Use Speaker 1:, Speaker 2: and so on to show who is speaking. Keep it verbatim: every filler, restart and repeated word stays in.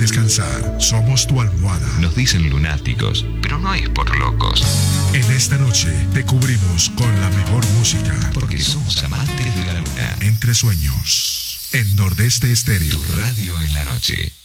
Speaker 1: descansar. Somos tu almohada.
Speaker 2: Nos dicen lunáticos, pero no es por locos.
Speaker 1: En esta noche te cubrimos con la mejor música.
Speaker 2: Porque somos amantes de la luna.
Speaker 1: Entre sueños. En Nordeste Estéreo.
Speaker 2: Tu radio en la noche.